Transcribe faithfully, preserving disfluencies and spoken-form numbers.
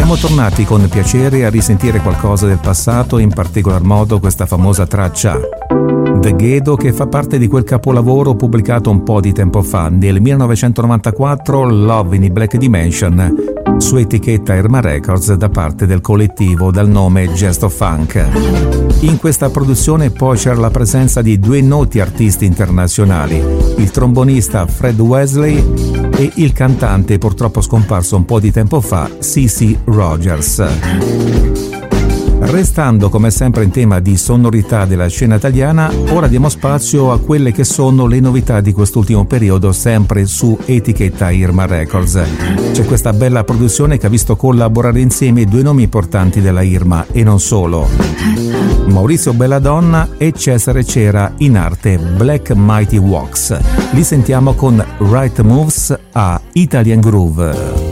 Siamo tornati con piacere a risentire qualcosa del passato, in particolar modo questa famosa traccia The Ghetto, che fa parte di quel capolavoro pubblicato un po' di tempo fa, nel millenovecentonovantaquattro, Love in the Black Dimension, su etichetta Irma Records, da parte del collettivo dal nome Gesto Funk. In questa produzione poi c'era la presenza di due noti artisti internazionali, il trombonista Fred Wesley e il cantante purtroppo scomparso un po' di tempo fa, CeCe Rogers. Restando come sempre in tema di sonorità della scena italiana, ora diamo spazio a quelle che sono le novità di quest'ultimo periodo, sempre su etichetta Irma Records. C'è questa bella produzione che ha visto collaborare insieme due nomi importanti della Irma, e non solo: Maurizio Belladonna e Cesare Cera, in arte Black Mighty Walks. Li sentiamo con Right Moves a Italian Groove.